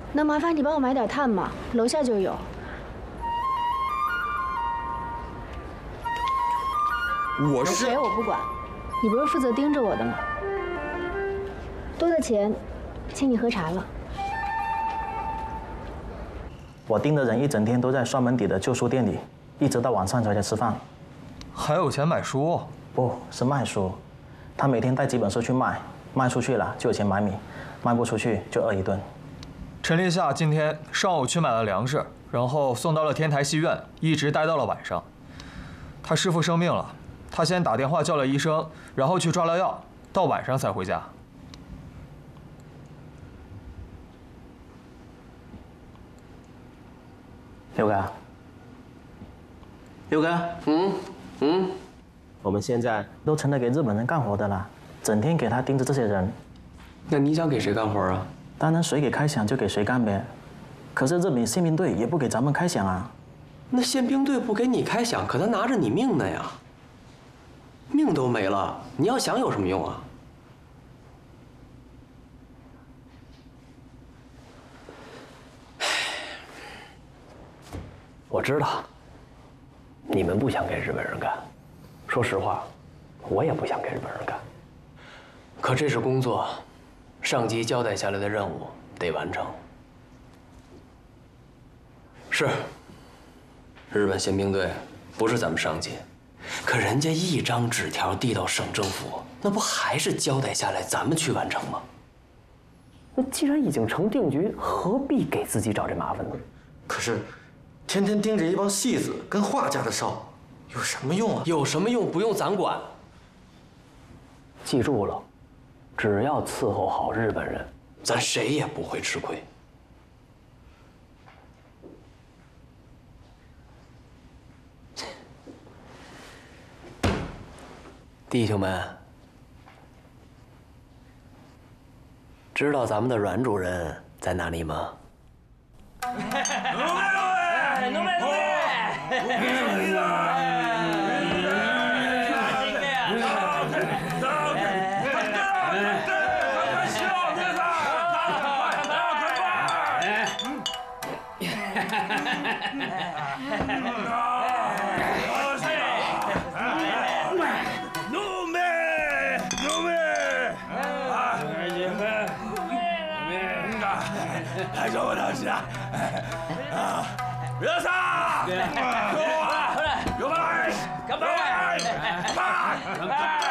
能麻烦你帮我买点炭吗？楼下就有。 我是谁我不管，你不是负责盯着我的吗？多的钱，请你喝茶了。 我盯的人一整天都在双门底的旧书店里，一直到晚上才来吃饭。 还有钱买书？ 不是卖书，他每天带几本书去卖，卖出去了就有钱买米，卖不出去就饿一顿。 陈立夏今天上午去买了粮食，然后送到了天台戏院，一直待到了晚上。他师父生病了，他先打电话叫了医生，然后去抓了药，到晚上才回家。 六哥，六哥，我们现在都成了给日本人干活的了，整天给他盯着这些人。 那你想给谁干活啊？ 当然谁给开饷就给谁干呗。可是日本宪兵队也不给咱们开饷啊。 那宪兵队不给你开饷，可他拿着你命呢呀，命都没了，你要想有什么用啊？我知道，你们不想给日本人干。说实话，我也不想给日本人干。可这是工作，上级交代下来的任务得完成。是，日本宪兵队不是咱们上级，可人家一张纸条递到省政府，那不还是交代下来咱们去完成吗？那既然已经成定局，何必给自己找这麻烦呢？ 可是，天天盯着一帮戏子跟画家的烧，有什么用啊？ 有什么用？不用咱管。记住了，只要伺候好日本人，咱谁也不会吃亏。弟兄们，知道咱们的阮主任在哪里吗？ 什么东西啊？啊！热啥？有吗？干杯！